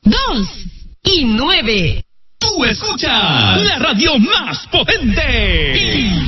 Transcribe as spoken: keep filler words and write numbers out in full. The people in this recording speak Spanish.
dos y nueve. Tú escuchas la radio más potente.